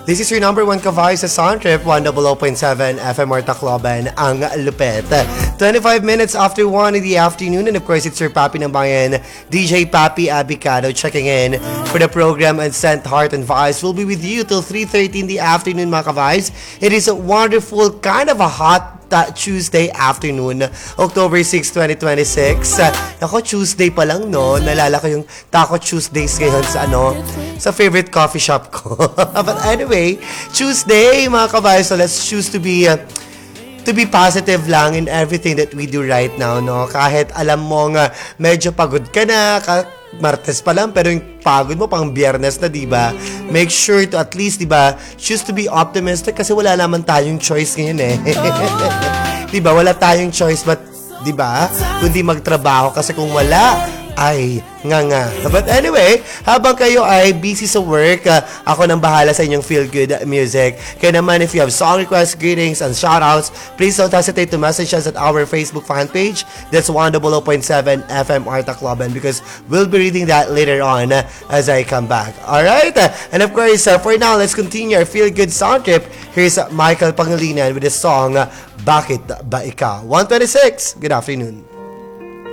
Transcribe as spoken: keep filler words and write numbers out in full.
This is your number one kavay sa Sound Trip, one oh oh point seven F M R Tacloban, ang lupet. twenty-five minutes after one in the afternoon, and of course, it's your Papi ng Bayan, D J Papi Abicado, checking in for the program and sent heart and vibes. We'll be with you till three thirty in the afternoon, mga kavibes. It is a wonderful, kind of a hot Ta- Tuesday afternoon, October sixth, twenty twenty-six. Uh, ako, Tuesday pa lang, no? Nalala ko yung Taco Tuesdays ngayon sa ano, sa favorite coffee shop ko. But anyway, Tuesday, mga kabayo, so let's choose to be uh, to be positive lang in everything that we do right now, no? Kahit alam mo nga, medyo pagod ka na, ka- Martes pa lang, pero yung pagod mo pang Biyernes na, diba? Make sure to at least, diba, choose to be optimistic kasi wala naman tayong choice ngayon eh. Diba? Wala tayong choice but, diba? Kundi magtrabaho kasi kung wala, ay, nga nga. But anyway, habang kayo ay busy sa work, uh, ako nang bahala sa inyong feel-good music. Kaya naman, if you have song requests, greetings, and shoutouts, please don't hesitate to message us at our Facebook fan page. That's one oh oh point seven F M R Tacloban, because we'll be reading that later on uh, as I come back. Alright? Uh, and of course, uh, for now, let's continue our feel-good sound trip. Here's uh, Michael Pangilinan with the song, uh, Bakit Ba Ikaw? one twenty-six. Good afternoon.